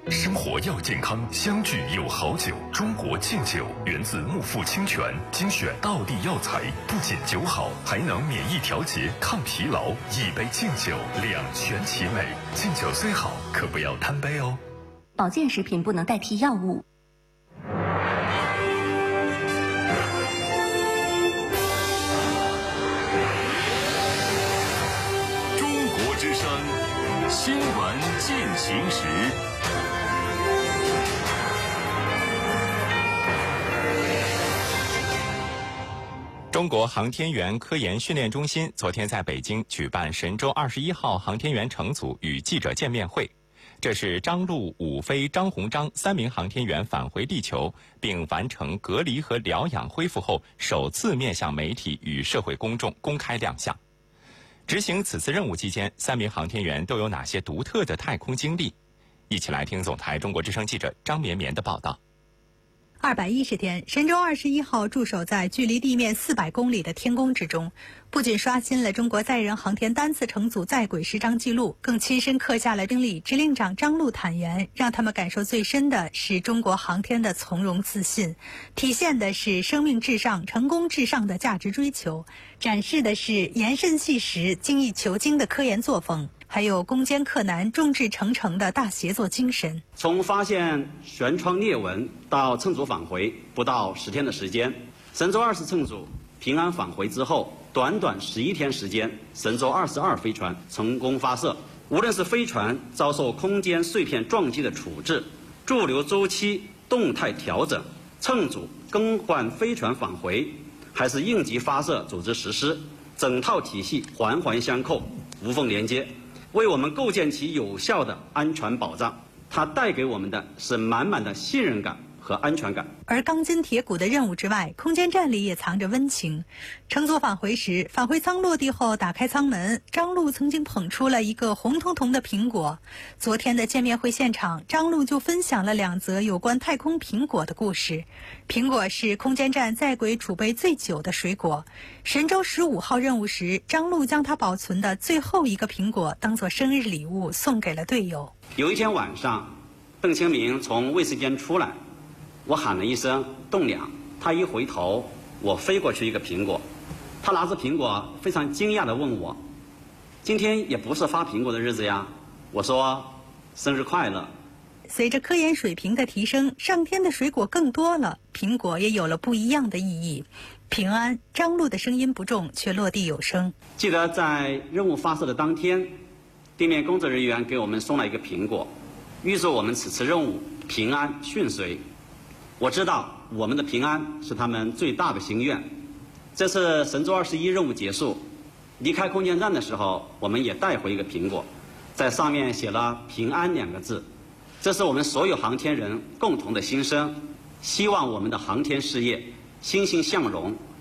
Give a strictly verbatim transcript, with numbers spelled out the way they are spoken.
生活要健康，相聚有好酒。中国劲酒源自木富清泉，精选道地药材，不仅酒好，还能免疫调节、抗疲劳。一杯劲酒，两全其美。劲酒虽好，可不要贪杯哦。 保健食品不能代替药物。 中国之声新闻进行时。 中国航天员科研训练中心昨天在北京举办神舟二十一号航天员乘组与记者见面会。这是张陆、伍飞、张鸿章三名航天员返回地球并完成隔离和疗养恢复后，首次面向媒体与社会公众公开亮相。执行此次任务期间，三名航天员都有哪些独特的太空经历？一起来听总台中国之声记者张绵绵的报道。 二百一十天，神舟二十一号驻守在距离地面四百公里的天宫之中，不仅刷新了中国载人航天单次乘组在轨时长记录，更亲身刻下了经历。指令长张陆坦言，让他们感受最深的是中国航天的从容自信，体现的是生命至上、成功至上的价值追求，展示的是严慎细实、精益求精的科研作风，还有攻坚克难、众志成城的大协作精神。 从发现舷窗裂纹到乘组返回不到十天的时间，神舟二十乘组平安返回之后，短短十一天时间，神舟二十二飞船成功发射。无论是飞船遭受空间碎片撞击的处置、驻留周期动态调整、乘组更换飞船返回，还是应急发射组织实施，整套体系环环相扣，无缝连接，为我们构建起有效的安全保障。它带给我们的是满满的信任感和安全感。 而钢筋铁骨的任务之外，空间站里也藏着温情。乘组返回时，返回舱落地后打开舱门，张陆曾经捧出了一个红彤彤的苹果。昨天的见面会现场，张陆就分享了两则有关太空苹果的故事。苹果是空间站在轨储备最久的水果。神舟十五号任务时，张陆将他保存的最后一个苹果当作生日礼物送给了队友。 有一天晚上，邓清明从卫生间出来，我喊了一声栋梁，他一回头，我飞过去一个苹果，他拿着苹果非常惊讶地问我，今天也不是发苹果的日子呀？我说生日快乐。 随着科研水平的提升，上天的水果更多了，苹果也有了不一样的意义。平安，张陆的声音不重，却落地有声。 记得在任务发射的当天，地面工作人员给我们送了一个苹果，预祝我们此次任务平安顺遂。我知道我们的平安是他们最大的心愿。这次神舟二十一任务结束，离开空间站的时候，我们也带回一个苹果，在上面写了平安两个字。这是我们所有航天人共同的心声，希望我们的航天事业欣欣向荣，